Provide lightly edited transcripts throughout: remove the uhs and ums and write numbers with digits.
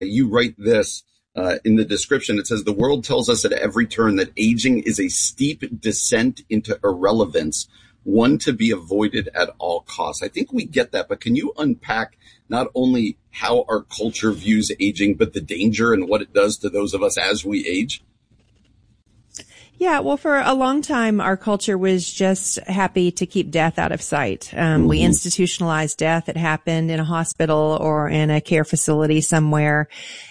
You write this in the description. It says, the world tells us at every turn that aging is a steep descent into irrelevance, one to be avoided at all costs. I think we get that, but can you unpack not only how our culture views aging, but the danger and what it does to those of us as we age? Yeah, well, for a long time, our culture was just happy to keep death out of sight. We institutionalized death. It happened in a hospital or in a care facility somewhere.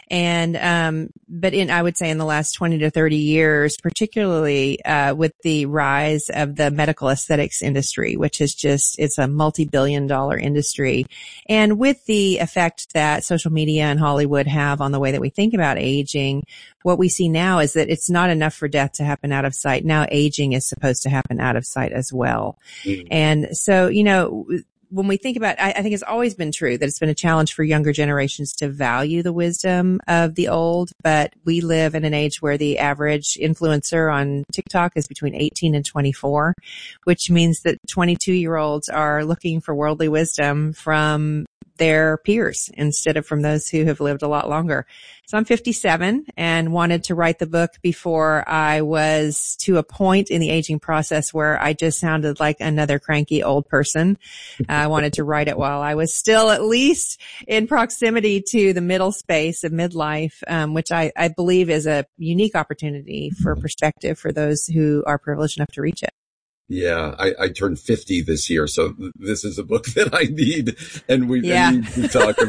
And, but I would say in the last 20 to 30 years, particularly, with the rise of the medical aesthetics industry, which is it's a multi-billion-dollar industry. And with the effect that social media and Hollywood have on the way that we think about aging, what we see now is that it's not enough for death to happen out of sight. Now aging is supposed to happen out of sight as well. And so, when we think about, I think it's always been true that it's been a challenge for younger generations to value the wisdom of the old, but we live in an age where the average influencer on TikTok is between 18 and 24, which means that 22-year-olds are looking for worldly wisdom from their peers instead of from those who have lived a lot longer. So I'm 57 and wanted to write the book before I was to a point in the aging process where I just sounded like another cranky old person. I wanted to write it while I was still at least in proximity to the middle space of midlife, which I believe is a unique opportunity for perspective for those who are privileged enough to reach it. Yeah, I turned 50 this year, so this is a book that I need, and we need to talk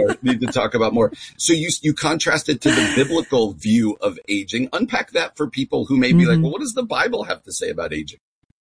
about more. So you contrast it to the biblical view of aging. Unpack that for people who may be like, well, what does the Bible have to say about aging?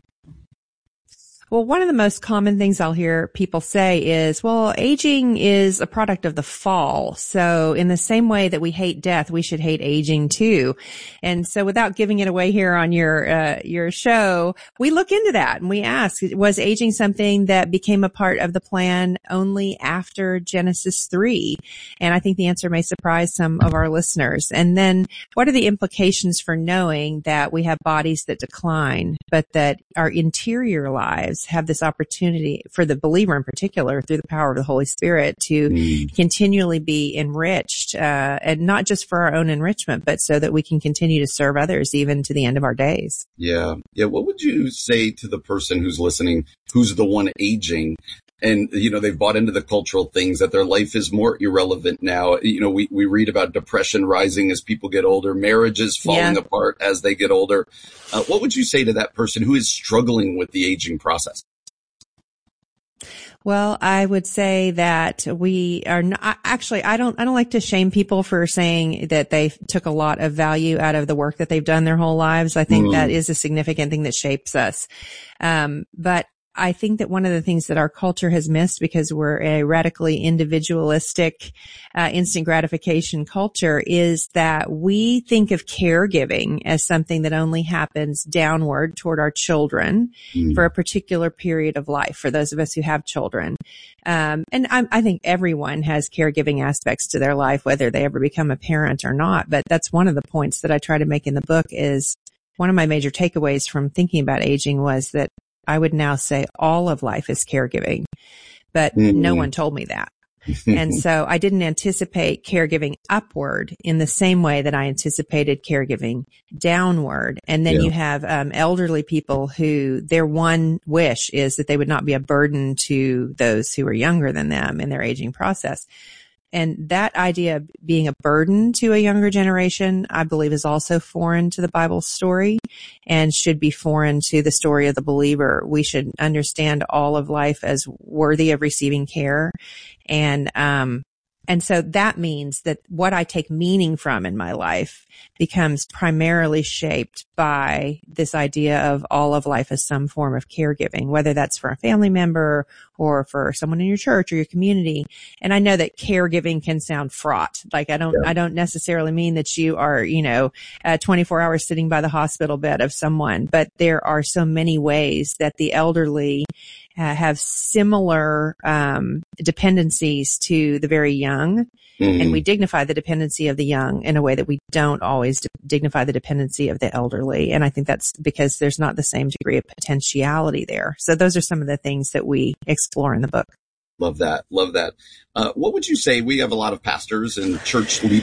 Well, one of the most common things I'll hear people say is, well, aging is a product of the fall. So in the same way that we hate death, we should hate aging too. And so without giving it away here on your show, we look into that and we ask, was aging something that became a part of the plan only after Genesis 3? And I think the answer may surprise some of our listeners. And then what are the implications for knowing that we have bodies that decline, but that our interior lives have this opportunity for the believer in particular through the power of the Holy Spirit to continually be enriched, and not just for our own enrichment, but so that we can continue to serve others even to the end of our days. Yeah. What would you say to the person who's listening, who's the one aging? And, they've bought into the cultural things that their life is more irrelevant now. We read about depression rising as people get older, marriages falling apart as they get older. What would you say to that person who is struggling with the aging process? Well, I would say that we are not, actually, I don't like to shame people for saying that they took a lot of value out of the work that they've done their whole lives. I think that is a significant thing that shapes us. But I think that one of the things that our culture has missed, because we're a radically individualistic, instant gratification culture, is that we think of caregiving as something that only happens downward toward our children for a particular period of life, for those of us who have children. And I think everyone has caregiving aspects to their life, whether they ever become a parent or not. But that's one of the points that I try to make in the book. Is one of my major takeaways from thinking about aging was that I would now say all of life is caregiving, but no one told me that. And so I didn't anticipate caregiving upward in the same way that I anticipated caregiving downward. And then you have elderly people who their one wish is that they would not be a burden to those who are younger than them in their aging process. And that idea of being a burden to a younger generation, I believe, is also foreign to the Bible story and should be foreign to the story of the believer. We should understand all of life as worthy of receiving care. And so that means that what I take meaning from in my life becomes primarily shaped by this idea of all of life as some form of caregiving, whether that's for a family member or for someone in your church or your community. And I know that caregiving can sound fraught. Like I don't necessarily mean that you are, 24 hours sitting by the hospital bed of someone, but there are so many ways that the elderly have similar dependencies to the very young, and we dignify the dependency of the young in a way that we don't always dignify the dependency of the elderly. And I think that's because there's not the same degree of potentiality there. So those are some of the things that we explore in the book. Love that. Love that. What would you say? We have a lot of pastors and church leaders